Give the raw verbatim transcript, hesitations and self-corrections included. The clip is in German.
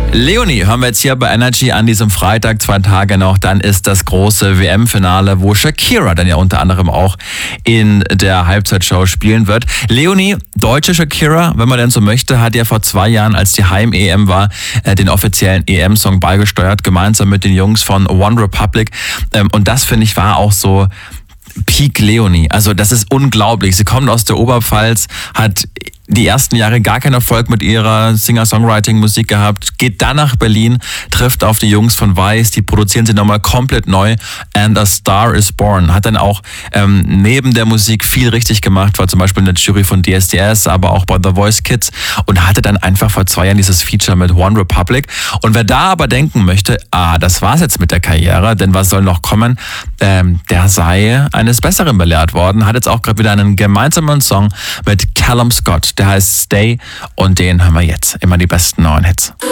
Leonie hören wir jetzt hier bei Energy an diesem Freitag, zwei Tage noch. Dann ist das große W M-Finale, wo Shakira dann ja unter anderem auch in der Halbzeitshow spielen wird. Leonie, deutsche Shakira, wenn man denn so möchte, hat ja vor zwei Jahren, als die Heim-E M war, den offiziellen E M-Song beigesteuert, gemeinsam mit den Jungs von One Republic. Und das, finde ich, war auch so Peak Leonie. Also das ist unglaublich. Sie kommt aus der Oberpfalz, hat die ersten Jahre gar keinen Erfolg mit ihrer Singer-Songwriting-Musik gehabt, geht dann nach Berlin, trifft auf die Jungs von Weiß, die produzieren sie nochmal komplett neu. And a Star is Born. Hat dann auch ähm, neben der Musik viel richtig gemacht, war zum Beispiel in der Jury von D S D S, aber auch bei The Voice Kids und hatte dann einfach vor zwei Jahren dieses Feature mit One Republic. Und wer da aber denken möchte, ah, das war's jetzt mit der Karriere, denn was soll noch kommen, ähm, der sei eines Besseren belehrt worden, hat jetzt auch gerade wieder einen gemeinsamen Song mit Callum Scott. Der heißt Stay und den hören wir jetzt. Immer die besten neuen Hits.